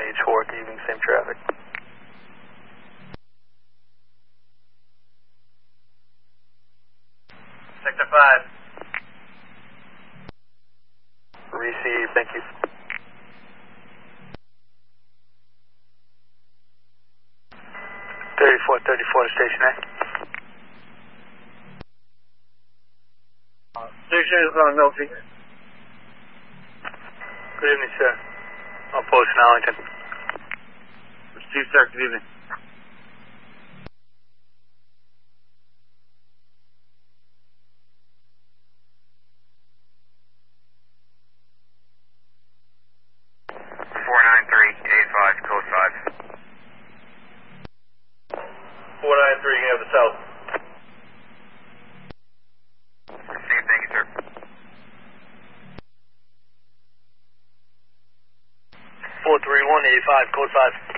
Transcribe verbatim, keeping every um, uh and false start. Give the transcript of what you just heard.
H four, good evening, same traffic. Sector five. Receive, thank you. thirty-four thirty-four to station A. Uh, station is on Milton. Good evening, sir. On post in Arlington. Chief, sir, good evening. four nine three eight five, code five. four nine three, you can have the south. Received, thank you, sir. four three one eight five, code five.